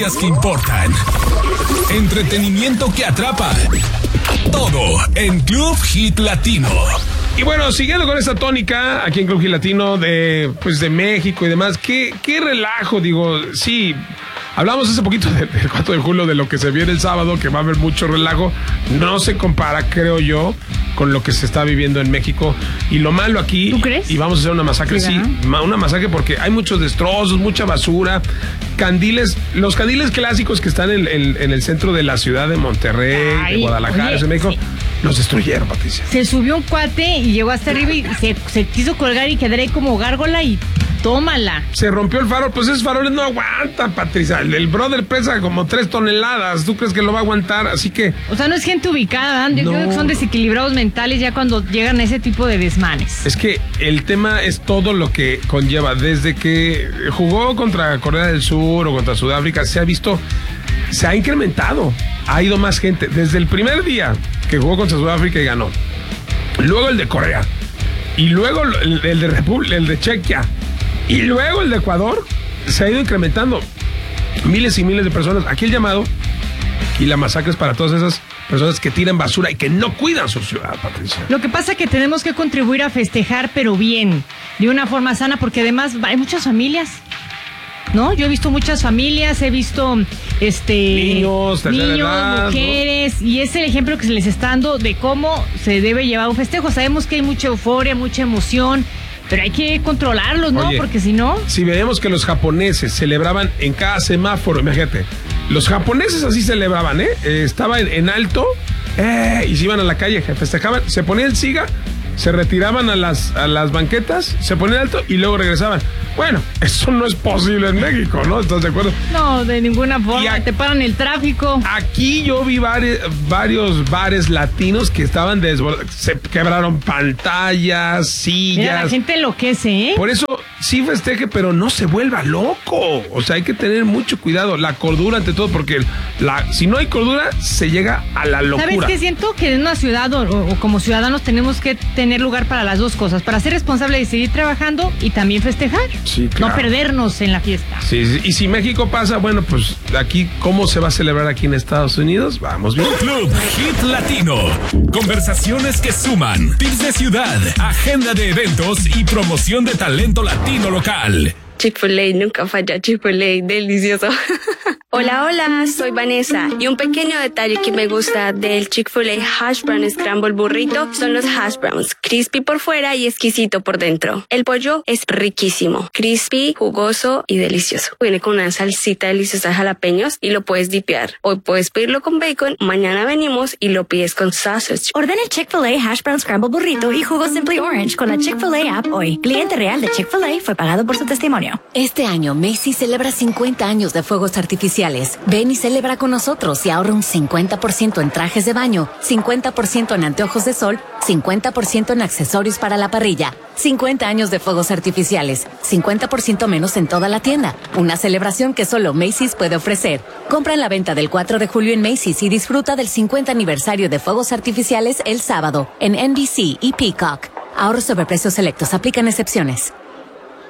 Que importan. Entretenimiento que atrapa. Todo en Club Hit Latino. Y bueno, siguiendo con esta tónica aquí en Club Hit Latino de México y demás, qué relajo, digo, sí. Hablamos hace poquito del 4 de julio de lo que se viene el sábado, que va a haber mucho relajo. No se compara, creo yo, con lo que se está viviendo en México. Y lo malo aquí... ¿Tú crees? Y vamos a hacer una masacre, sí, una masacre porque hay muchos destrozos, mucha basura, candiles, los candiles clásicos que están en el centro de la ciudad de Monterrey, de Guadalajara, de México, los destruyeron, Patricia. Se subió un cuate y llegó hasta arriba y se quiso colgar y quedar ahí como gárgola y... tómala. Se rompió el farol, pues esos faroles no aguantan, Patricia. El brother pesa como 3 toneladas. ¿Tú crees que lo va a aguantar? Así que... O sea, no es gente ubicada, ¿eh? Yo creo que son desequilibrados mentales ya cuando llegan a ese tipo de desmanes. Es que el tema es todo lo que conlleva. Desde que jugó contra Corea del Sur o contra Sudáfrica, se ha incrementado. Ha ido más gente. Desde el primer día que jugó contra Sudáfrica y ganó. Luego el de Corea. Y luego el de Chequia. Y luego el de Ecuador se ha ido incrementando. Miles y miles de personas. Aquí el llamado y la masacre es para todas esas personas que tiran basura y que no cuidan su ciudad, Patricia. Lo que pasa es que tenemos que contribuir a festejar, pero bien, de una forma sana, porque además hay muchas familias, ¿no? Yo he visto muchas familias, he visto niños, mujeres, y es el ejemplo que se les está dando de cómo se debe llevar un festejo. Sabemos que hay mucha euforia, mucha emoción, pero hay que controlarlos, ¿no? Oye, porque si no... Si veíamos que los japoneses celebraban en cada semáforo, imagínate, los japoneses así celebraban, estaban en alto, y se iban a la calle, festejaban, se ponían el siga, se retiraban a las banquetas, se ponían alto y luego regresaban. Bueno, eso no es posible en México, ¿no? ¿Estás de acuerdo? No, de ninguna forma, te paran el tráfico. Aquí yo vi varios bares latinos que estaban desbordados, se quebraron pantallas, sillas. Mira, la gente enloquece, ¿eh? Por eso sí festeje, pero no se vuelva loco. O sea, hay que tener mucho cuidado, la cordura ante todo, porque si no hay cordura, se llega a la locura. ¿Sabes qué? Siento que en una ciudad o como ciudadanos tenemos que tener lugar para las dos cosas, para ser responsable y seguir trabajando y también festejar. Sí, claro. No perdernos en la fiesta. Sí, y si México pasa, bueno, pues aquí, ¿cómo se va a celebrar aquí en Estados Unidos? Vamos bien. Club Hit Latino. Conversaciones que suman. Tips de ciudad, agenda de eventos y promoción de talento latino local. Chick-fil-A, nunca falla. Chick-fil-A, delicioso. Hola, soy Vanessa y un pequeño detalle que me gusta del Chick-fil-A Hash Brown Scramble Burrito son los hash browns, crispy por fuera y exquisito por dentro. El pollo es riquísimo, crispy, jugoso y delicioso. Viene con una salsita deliciosa de jalapeños y lo puedes dipear. Hoy puedes pedirlo con bacon, mañana venimos y lo pides con sausage. Ordena el Chick-fil-A Hash Brown Scramble Burrito y jugo Simply Orange con la Chick-fil-A app hoy. Cliente real de Chick-fil-A fue pagado por su testimonio. Este año Macy's celebra 50 años de fuegos artificiales. Ven y celebra con nosotros y ahorra un 50% en trajes de baño, 50% en anteojos de sol, 50% en accesorios para la parrilla. 50 años de fuegos artificiales, 50% menos en toda la tienda. Una celebración que solo Macy's puede ofrecer. Compra en la venta del 4 de julio en Macy's y disfruta del 50 aniversario de fuegos artificiales el sábado en NBC y Peacock. Ahorros sobre precios selectos, aplican excepciones.